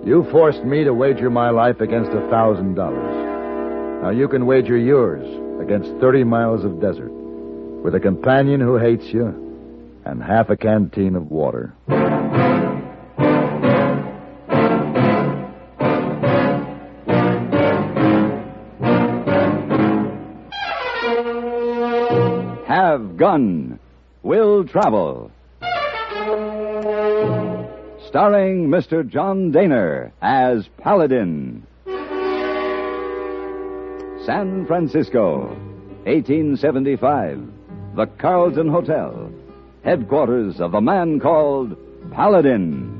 You forced me to wager my life against $1,000. Now you can wager yours against 30 miles of desert with a companion who hates you and half a canteen of water. Have Gun. Will Travel. Starring Mr. John Daner as Paladin. San Francisco, 1875. The Carlton Hotel. Headquarters of the man called Paladin.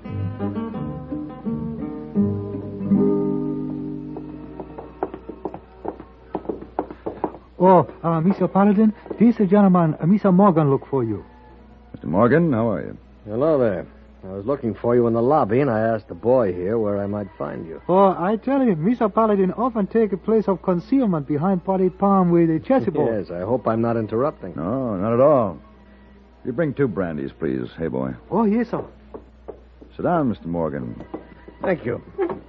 Mr. Paladin, this gentleman, Mr. Morgan, look for you. Mr. Morgan, how are you? Hello there. I was looking for you in the lobby, and I asked the boy here where I might find you. Oh, I tell you, Mr. Paladin often take a place of concealment behind potted palm with a chessboard. Yes, I hope I'm not interrupting. No, not at all. You bring 2 brandies, please. Hey, boy. Oh, yes, sir. Sit down, Mr. Morgan. Thank you.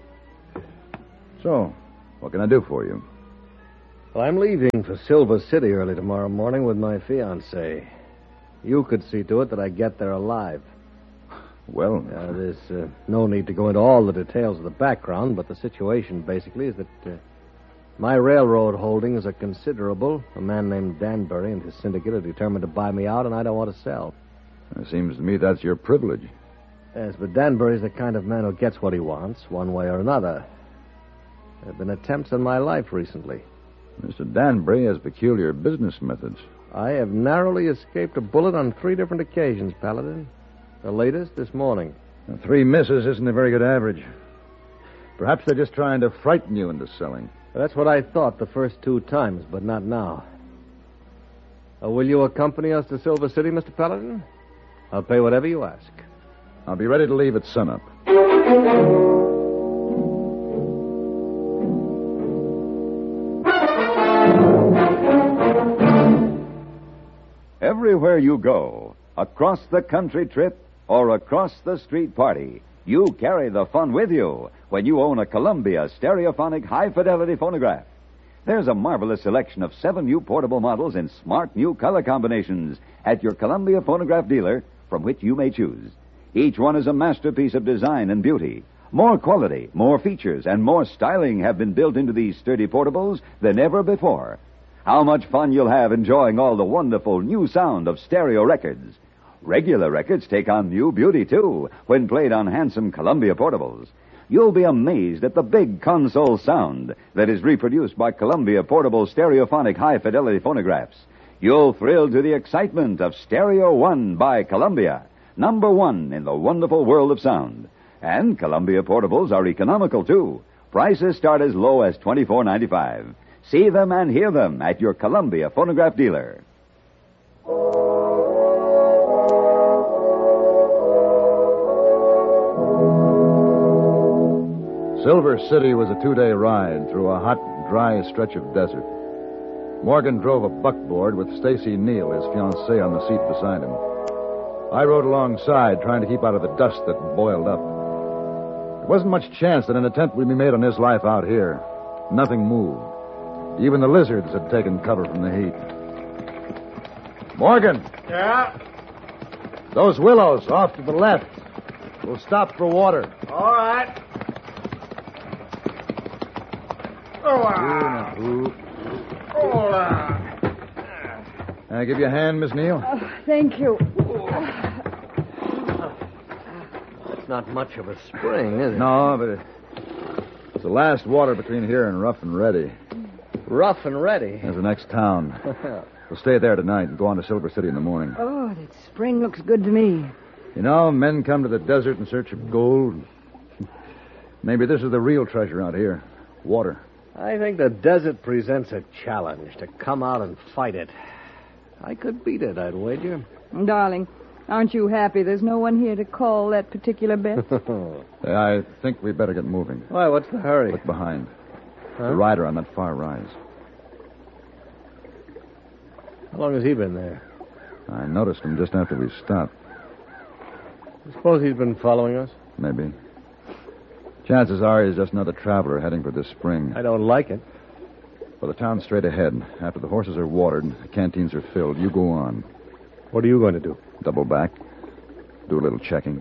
So, what can I do for you? Well, I'm leaving for Silver City early tomorrow morning with my fiancée. You could see to it that I get there alive. Well, There's no need to go into all the details of the background, but the situation basically is that my railroad holdings are considerable. A man named Danbury and his syndicate are determined to buy me out, and I don't want to sell. it seems to me that's your privilege. Yes, but Danbury's the kind of man who gets what he wants, one way or another. There have been attempts on my life recently. Mr. Danbury has peculiar business methods. I have narrowly escaped a bullet on 3 different occasions, Paladin. The latest this morning. Now, 3 misses isn't a very good average. Perhaps they're just trying to frighten you into selling. That's what I thought the first 2 times, but not now. Will you accompany us to Silver City, Mr. Paladin? I'll pay whatever you ask. I'll be ready to leave at sunup. Everywhere you go, across the country trip or across the street party, you carry the fun with you when you own a Columbia stereophonic high-fidelity phonograph. There's a marvelous selection of 7 new portable models in smart new color combinations at your Columbia phonograph dealer from which you may choose. Each one is a masterpiece of design and beauty. More quality, more features, and more styling have been built into these sturdy portables than ever before. How much fun you'll have enjoying all the wonderful new sound of stereo records. Regular records take on new beauty, too, when played on handsome Columbia portables. You'll be amazed at the big console sound that is reproduced by Columbia portable stereophonic high-fidelity phonographs. You'll thrill to the excitement of Stereo One by Columbia, number 1 in the wonderful world of sound. And Columbia portables are economical, too. Prices start as low as $24.95. See them and hear them at your Columbia phonograph dealer. Silver City was a 2-day ride through a hot, dry stretch of desert. Morgan drove a buckboard with Stacy Neal, his fiancée, on the seat beside him. I rode alongside, trying to keep out of the dust that boiled up. There wasn't much chance that an attempt would be made on his life out here. Nothing moved. Even the lizards had taken cover from the heat. Morgan! Yeah? Those willows off to the left. We'll stop for water. All right. Oh, Can I give you a hand, Miss Neal? Thank you. It's not much of a spring, is it? No, but it's the last water between here and Rough and Ready. Rough and Ready. That's the next town. We'll stay there tonight and go on to Silver City in the morning. Oh, that spring looks good to me. You know, men come to the desert in search of gold. Maybe this is the real treasure out here. Water. I think the desert presents a challenge to come out and fight it. I could beat it, I'd wager. Darling, aren't you happy there's no one here to call that particular bet? I think we'd better get moving. Why, what's the hurry? Look behind. Huh? The rider on that far rise. How long has he been there? I noticed him just after we stopped. I suppose he's been following us? Maybe. Chances are he's just another traveler heading for this spring. I don't like it. Well, the town's straight ahead. After the horses are watered, the canteens are filled, you go on. What are you going to do? Double back. Do a little checking.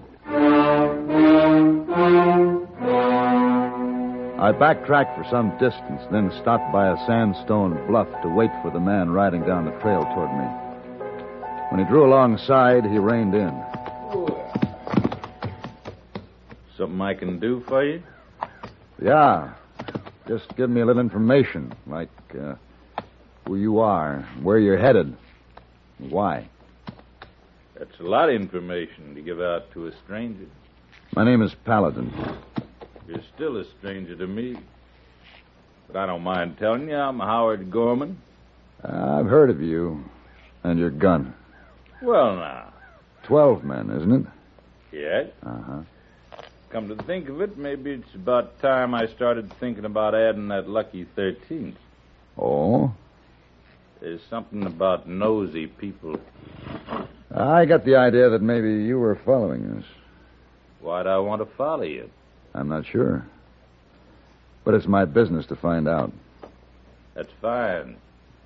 I backtracked for some distance, then stopped by a sandstone bluff to wait for the man riding down the trail toward me. When he drew alongside, he reined in. Something I can do for you? Yeah. Just give me a little information, like who you are, where you're headed, and why. That's a lot of information to give out to a stranger. My name is Paladin. You're still a stranger to me. But I don't mind telling you, I'm Howard Gorman. I've heard of you and your gun. Well, now. 12 men, isn't it? Yes. Uh-huh. Come to think of it, maybe it's about time I started thinking about adding that lucky 13th. Oh? There's something about nosy people. I got the idea that maybe you were following us. Why'd I want to follow you? I'm not sure. But it's my business to find out. That's fine.